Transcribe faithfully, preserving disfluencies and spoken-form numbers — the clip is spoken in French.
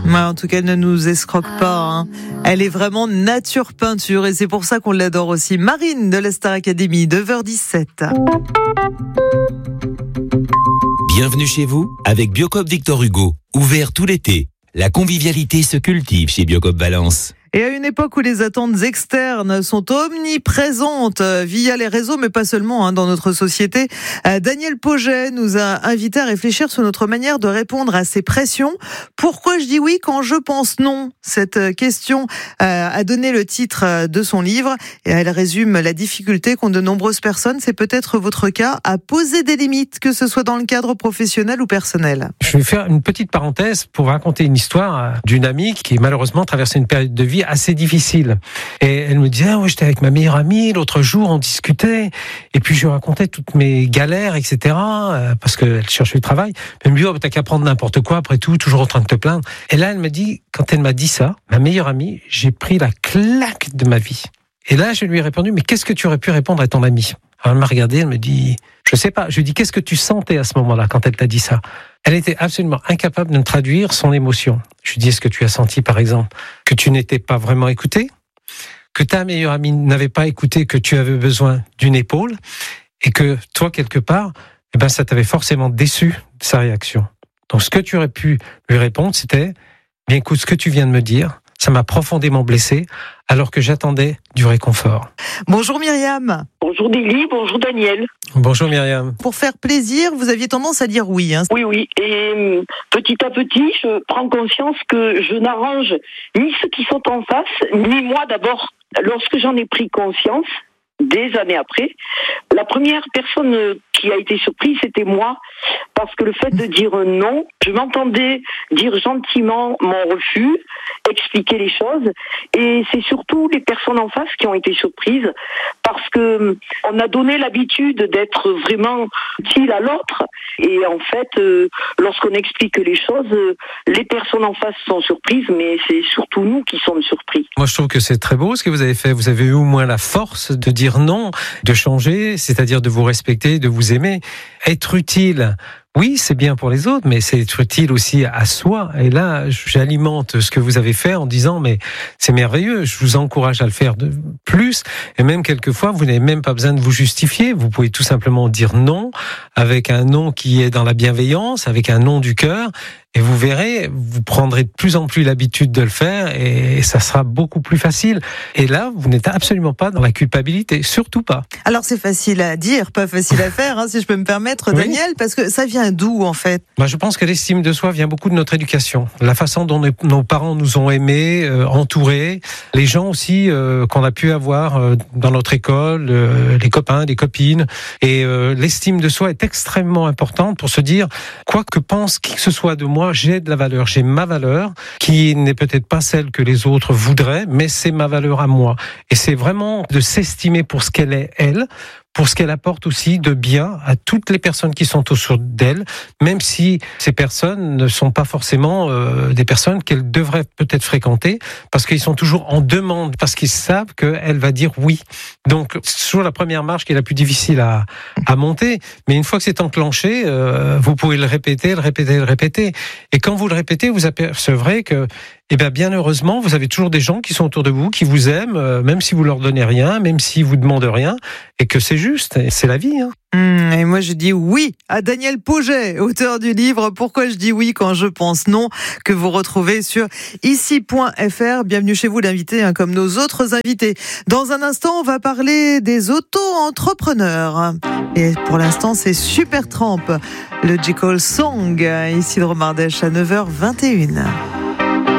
Ouais, en tout cas, elle ne nous escroque pas. Hein. Elle est vraiment nature peinture et c'est pour ça qu'on l'adore aussi. Marine de la Star Academy, neuf heures dix-sept. Bienvenue chez vous avec Biocoop Victor Hugo. Ouvert tout l'été. La convivialité se cultive chez Biocoop Valence. Et à une époque où les attentes externes sont omniprésentes via les réseaux, mais pas seulement hein, dans notre société, Daniel Pauget nous a invités à réfléchir sur notre manière de répondre à ces pressions. Pourquoi je dis oui quand je pense non ? Cette question a donné le titre de son livre et elle résume la difficulté qu'ont de nombreuses personnes, c'est peut-être votre cas, à poser des limites, que ce soit dans le cadre professionnel ou personnel. Je vais faire une petite parenthèse pour raconter une histoire d'une amie qui malheureusement traversait une période de vie assez difficile. Et elle me disait, ah ouais, j'étais avec ma meilleure amie, l'autre jour on discutait, et puis je lui racontais toutes mes galères, et cetera, euh, parce qu'elle cherchait du travail. Elle me dit, oh, t'as qu'à prendre n'importe quoi, après tout, toujours en train de te plaindre. Et là, elle me dit, quand elle m'a dit ça, ma meilleure amie, j'ai pris la claque de ma vie. Et là, je lui ai répondu, mais qu'est-ce que tu aurais pu répondre à ton amie ? Alors elle m'a regardé, elle me dit, je sais pas. Je lui ai dit, qu'est-ce que tu sentais à ce moment-là quand elle t'a dit ça ? Elle était absolument incapable de me traduire son émotion. Je lui dis, est-ce que tu as senti, par exemple, que tu n'étais pas vraiment écouté ? Que ta meilleure amie n'avait pas écouté, que tu avais besoin d'une épaule ? Et que toi, quelque part, eh ben, ça t'avait forcément déçu de sa réaction. Donc, ce que tu aurais pu lui répondre, c'était, bien écoute, ce que tu viens de me dire, ça m'a profondément blessé, alors que j'attendais du réconfort. Bonjour Myriam. Bonjour Dilly, bonjour Daniel. Bonjour Myriam. Pour faire plaisir, vous aviez tendance à dire oui. Hein. Oui, oui. Et petit à petit, je prends conscience que je n'arrange ni ceux qui sont en face, ni moi d'abord. Lorsque j'en ai pris conscience, des années après, la première personne qui a été surprise, c'était moi, parce que le fait de dire non, je m'entendais dire gentiment mon refus, expliquer les choses, et c'est surtout les personnes en face qui ont été surprises, parce que on a donné l'habitude d'être vraiment utile à l'autre, et en fait, euh, lorsqu'on explique les choses, euh, les personnes en face sont surprises, mais c'est surtout nous qui sommes surpris. Moi, je trouve que c'est très beau ce que vous avez fait. Vous avez eu au moins la force de dire non, de changer, c'est-à-dire de vous respecter, de vous aimer. Être utile, oui, c'est bien pour les autres, mais c'est être utile aussi à soi. Et là, j'alimente ce que vous avez fait en disant, mais c'est merveilleux, je vous encourage à le faire de plus. Et même quelquefois, vous n'avez même pas besoin de vous justifier. Vous pouvez tout simplement dire non, avec un non qui est dans la bienveillance, avec un non du cœur. Et vous verrez, vous prendrez de plus en plus l'habitude de le faire et ça sera beaucoup plus facile. Et là, vous n'êtes absolument pas dans la culpabilité, surtout pas. Alors c'est facile à dire, pas facile à faire, hein, si je peux me permettre, oui. Daniel, parce que ça vient d'où en fait ? Bah, je pense que l'estime de soi vient beaucoup de notre éducation. La façon dont nos parents nous ont aimés, euh, entourés, les gens aussi euh, qu'on a pu avoir euh, dans notre école, euh, les copains, les copines. Et euh, l'estime de soi est extrêmement importante pour se dire, quoi que pense qui que ce soit de moi, Moi, j'ai de la valeur, j'ai ma valeur, qui n'est peut-être pas celle que les autres voudraient, mais c'est ma valeur à moi. Et c'est vraiment de s'estimer pour ce qu'elle est, elle, pour ce qu'elle apporte aussi de bien à toutes les personnes qui sont autour d'elle, même si ces personnes ne sont pas forcément euh, des personnes qu'elle devrait peut-être fréquenter, parce qu'ils sont toujours en demande, parce qu'ils savent qu'elle va dire oui. Donc, c'est toujours la première marche qui est la plus difficile à, à monter, mais une fois que c'est enclenché, euh, vous pouvez le répéter, le répéter, le répéter. Et quand vous le répétez, vous apercevrez que eh bien, bien heureusement, vous avez toujours des gens qui sont autour de vous, qui vous aiment, euh, même si vous leur donnez rien, même si vous demandez rien, et que c'est juste, et c'est la vie. Hein. Mmh, et moi, je dis oui à Daniel Pauget, auteur du livre « Pourquoi je dis oui quand je pense non », que vous retrouvez sur ici point f r. Bienvenue chez vous, l'invité, hein, comme nos autres invités. Dans un instant, on va parler des auto-entrepreneurs. Et pour l'instant, c'est Supertramp, le J. Cole Song, ici de Romardèche à neuf heures vingt et une.